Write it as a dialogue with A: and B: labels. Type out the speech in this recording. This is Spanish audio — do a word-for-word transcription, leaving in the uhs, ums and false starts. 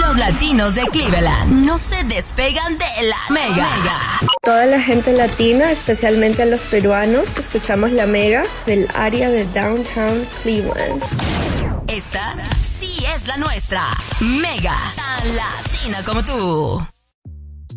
A: Los latinos de Cleveland no se despegan de la Mega.
B: Toda la gente latina, especialmente a los peruanos, escuchamos la Mega del área de Downtown Cleveland.
A: Esta sí es la nuestra. Mega, tan latina como tú.